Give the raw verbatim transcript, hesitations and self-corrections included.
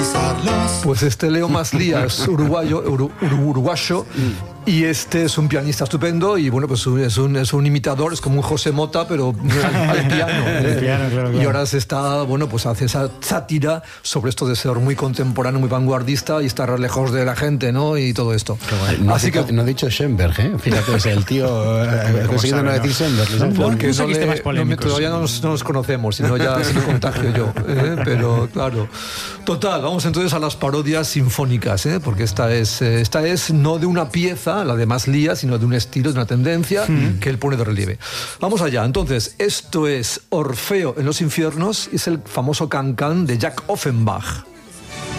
visualizarlos. Pues este Leo Maslia es uruguayo, uru, uru, uruguayo y este es un pianista estupendo y bueno, pues es un, es un imitador, es como un José Mota, pero al, al piano. El piano, claro, claro. Y ahora se está, bueno, pues hace esa sátira sobre esto de ser muy contemporáneo, muy vanguardista y estar lejos de la gente, ¿no? Y todo esto. No, Así que no ha dicho Schoenberg, ¿eh? Fíjate, o sea, el tío ha conseguido no decir Schoenberg. porque no no seguiste le, más polémicos. no, todavía no nos, no nos conocemos, sino ya se lo contagio yo, ¿eh? Pero claro. Total, vamos entonces a las parodias sinfónicas, ¿eh? Porque esta es, eh, esta es no de una pieza, la de Maslia, sino de un estilo, de una tendencia mm. que él pone de relieve. Vamos allá, entonces, esto es Orfeo en los infiernos, es el famoso can-can de Jack Offenbach.